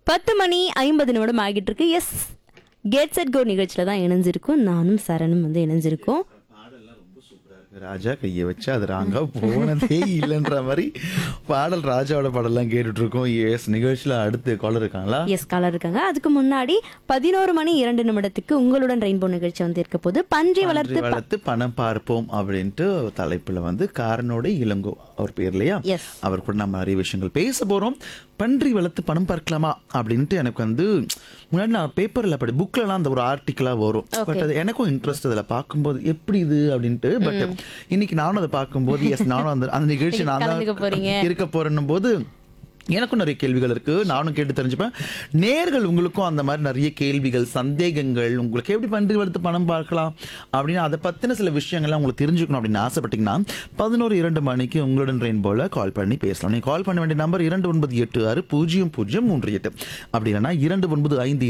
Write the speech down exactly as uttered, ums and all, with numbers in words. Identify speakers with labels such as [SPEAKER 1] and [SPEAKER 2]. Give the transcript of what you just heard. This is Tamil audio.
[SPEAKER 1] பத்து மணி ஐம்பது நிமிடம் ஆகிட்டு இருக்கு. எஸ், கெட் செட் கோ நிகழ்ச்சியில தான் இணைஞ்சிருக்கும். நானும் சரணும் வந்து இணைஞ்சிருக்கோம்.
[SPEAKER 2] ராஜா கையை வச்சு அது ராங்கா போனதே இல்லைன்ற மாதிரி பாடல் ராஜாவோட பாடலாம் கேட்டுட்டு இருக்கோம். எஸ், நிகழ்ச்சியில அடுத்து காலர் இருக்காங்களா?
[SPEAKER 1] எஸ், காலர் இருக்காங்க. அதுக்கு முன்னாடி பதினோரு மணி இரண்டு நிமிடத்துக்கு உங்களுடன் ரெயின்போ நிகழ்ச்சி வந்து இருக்க போது பன்றி வளர்த்து
[SPEAKER 2] வளர்த்து பணம் பார்ப்போம் அப்படின்ட்டு தலைப்புல வந்து காரனோட இளங்கோ அவர் பேர் இல்லையா, அவர் கூட நம்ம நிறைய விஷயங்கள் பேச போறோம். பன்றி வளர்த்து பணம் பார்க்கலாமா அப்படின்ட்டு எனக்கு வந்து முன்னாடி நான் பேப்பர்ல படி புக்லலாம் அந்த ஒரு ஆர்டிக்கிளா வரும். பட் அது எனக்கும் இன்ட்ரெஸ்ட் அதில் பார்க்கும்போது எப்படி இது அப்படின்ட்டு. பட் இன்னைக்கு நானும் அதை பார்க்கும்போது எஸ் நானும் அந்த அந்த நிகழ்ச்சி நான் தான் இருக்க போறேன்னும் போது எனக்கும் நிறைய கேள்விகள் இருக்கு. நானும் கேட்டு தெரிஞ்சுப்பேன். நேர்கள் உங்களுக்கும் அந்த மாதிரி நிறைய கேள்விகள், சந்தேகங்கள், உங்களுக்கு எப்படி பன்றி வளர்த்து பணம் பார்க்கலாம் அப்படின்னு அதை பத்தின சில விஷயங்கள்லாம் உங்களுக்கு தெரிஞ்சுக்கணும் அப்படின்னு ஆசைப்பட்டீங்கன்னா பதினோரு இரண்டு மணிக்கு உங்களுடன் ரெயின்போல கால் பண்ணி பேசலாம். நீங்க கால் பண்ண வேண்டிய நம்பர் இரண்டு ஒன்பது எட்டு ஆறு பூஜ்ஜியம் பூஜ்ஜியம் மூன்று எட்டு, அப்படி இல்லைன்னா இரண்டு ஒன்பது ஐந்து